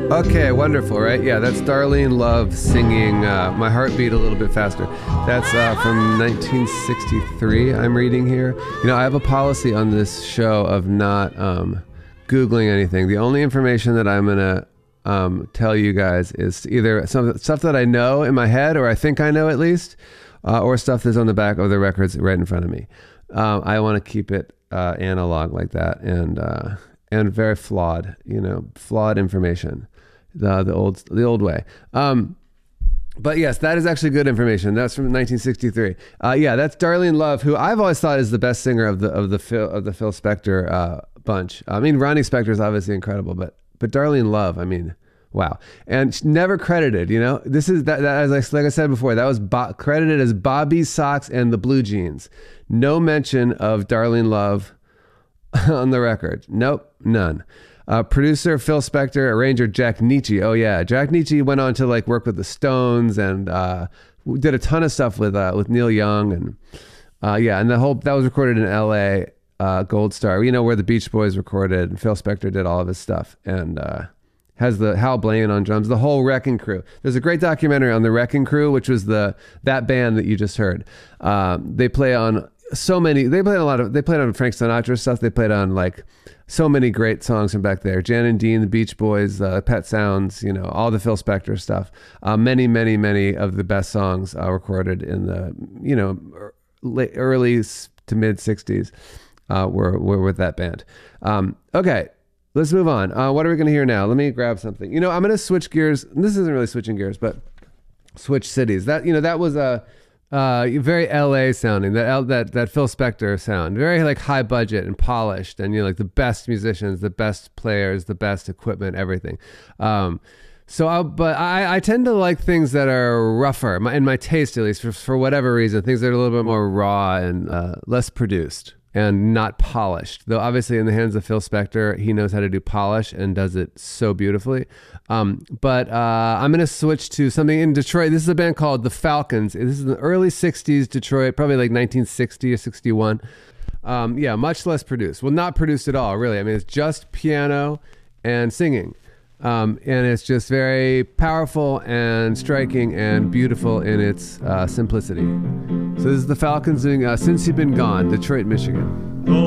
Okay, wonderful, right? Yeah, that's Darlene Love singing My Heartbeat a Little Bit Faster. That's from 1963, I'm reading here. You know, I have a policy on this show of not Googling anything. The only information that I'm going to tell you guys is either some stuff that I know in my head, or I think I know at least, or stuff that's on the back of the records right in front of me. I want to keep it analog like that, and very flawed, flawed information. The old way. But yes, that is actually good information. That's from 1963. Yeah, that's Darlene Love, who I've always thought is the best singer of the Phil Spector bunch. I mean, Ronnie Spector is obviously incredible, but Darlene Love, I mean, wow. And never credited. This is that as like I said before, that was credited as Bobby Sox and the Blue Jeans. No mention of Darlene Love on the record. Nope, none. Producer Phil Spector, arranger Jack Nitzsche. Oh yeah, Jack Nitzsche went on to work with the Stones and did a ton of stuff with Neil Young and and that was recorded in L.A. Gold Star, where the Beach Boys recorded. And Phil Spector did all of his stuff and has the Hal Blaine on drums. The whole Wrecking Crew. There's a great documentary on the Wrecking Crew, which was that band that you just heard. They play on so many. They played on Frank Sinatra stuff. They played on so many great songs from back there. Jan and Dean, the Beach Boys, Pet Sounds, all the Phil Spector stuff. Many, many, many of the best songs recorded in the, early to mid 60s were with that band. Okay, let's move on. What are we going to hear now? Let me grab something. I'm going to switch gears. This isn't really switching gears, but switch cities. That was a... very LA sounding, that Phil Spector sound, very high budget and polished, and the best musicians, the best players, the best equipment, everything. But I tend to like things that are rougher, in my taste at least, for whatever reason, things that are a little bit more raw and less produced and not polished. Though obviously in the hands of Phil Spector, he knows how to do polish and does it so beautifully. But I'm going to switch to something in Detroit. This is a band called The Falcons. This is in the early 60s Detroit, probably 1960 or 61. Much less produced. Well, not produced at all, really. I mean, it's just piano and singing. And it's just very powerful and striking and beautiful in its simplicity. So this is The Falcons doing Since You've Been Gone, Detroit, Michigan.